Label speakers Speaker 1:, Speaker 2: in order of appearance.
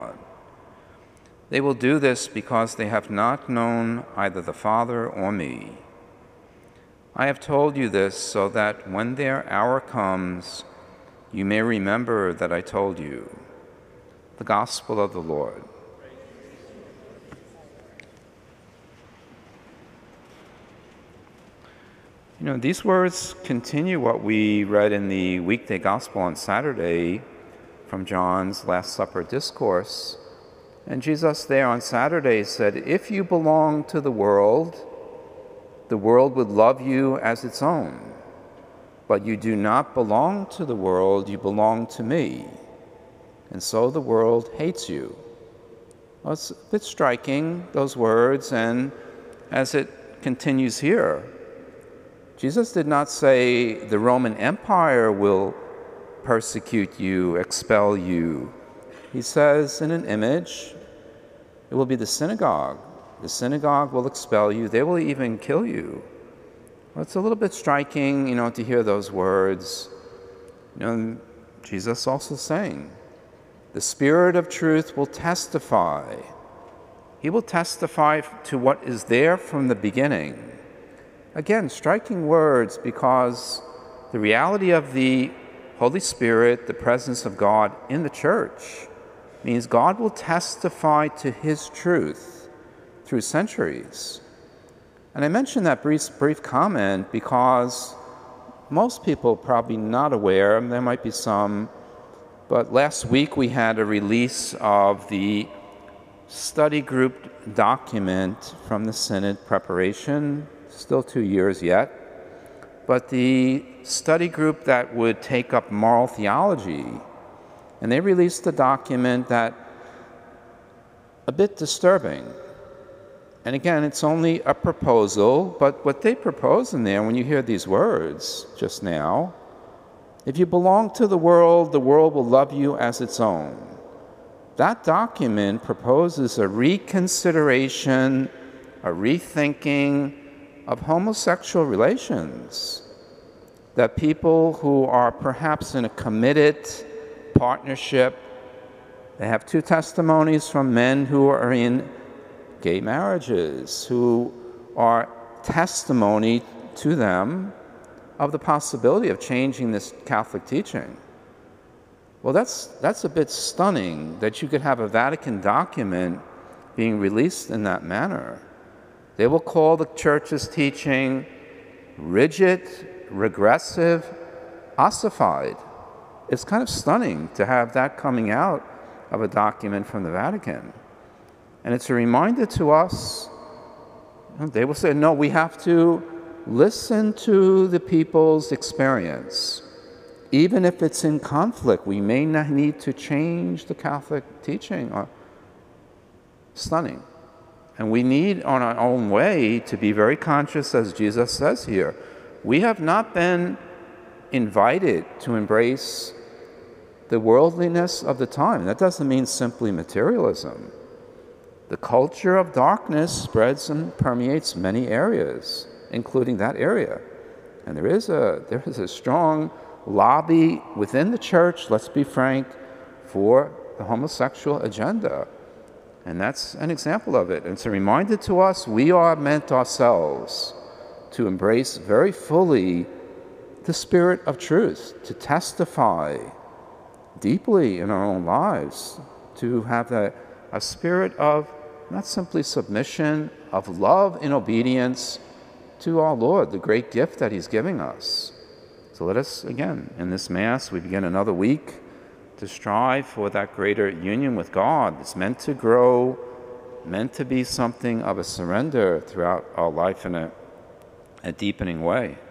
Speaker 1: They will do this because they have not known either the Father or me. I have told you this so that when their hour comes, you may remember that I told you. The Gospel of the Lord. You know, these words continue what we read in the weekday Gospel on Saturday from John's Last Supper discourse. And Jesus there on Saturday said, "If you belong to the world would love you as its own. But you do not belong to the world, you belong to me. And so the world hates you." Well, it's a bit striking, those words, and as it continues here, Jesus did not say the Roman Empire will persecute you, expel you. He says in an image, it will be the synagogue. The synagogue will expel you. They will even kill you. Well, it's a little bit striking, to hear those words. Jesus also saying, the Spirit of truth will testify. He will testify to what is there from the beginning. Again, striking words, because the reality of the Holy Spirit, the presence of God in the church, means God will testify to His truth through centuries. And I mention that brief comment because most people are probably not aware, and there might be some, but last week we had a release of the study group document from the Synod preparation, still 2 years yet, but the study group that would take up moral theology, and they released a document that a bit disturbing. And again, it's only a proposal, but what they propose in there, when you hear these words just now, if you belong to the world will love you as its own. That document proposes a reconsideration, a rethinking of homosexual relations, that people who are perhaps in a committed partnership, they have 2 testimonies from men who are in gay marriages, who are testimony to them of the possibility of changing this Catholic teaching. Well, that's a bit stunning that you could have a Vatican document being released in that manner. They will call the Church's teaching rigid, regressive, ossified. It's kind of stunning to have that coming out of a document from the Vatican. And it's a reminder to us, they will say, no, we have to listen to the people's experience. Even if it's in conflict, we may not need to change the Catholic teaching. Stunning. And we need, on our own way, to be very conscious, as Jesus says here. We have not been invited to embrace the worldliness of the time. That doesn't mean simply materialism. The culture of darkness spreads and permeates many areas, including that area. And there is a strong lobby within the church, let's be frank, for the homosexual agenda. And that's an example of it. And it's a reminder to us, we are meant ourselves to embrace very fully the Spirit of truth, to testify deeply in our own lives, to have a spirit of not simply submission, of love and obedience to our Lord, the great gift that He's giving us. So let us, again, in this Mass, we begin another week to strive for that greater union with God. It's meant to grow, meant to be something of a surrender throughout our life in a deepening way.